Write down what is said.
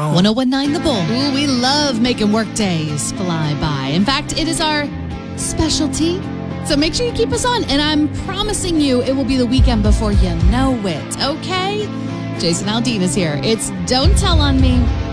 1019 The Bull. Ooh, we love making work days fly by. In fact, it is our specialty. So make sure you keep us on. And I'm promising you it will be the weekend before you know it, okay? Jason Aldean is here. It's Don't Tell on Me.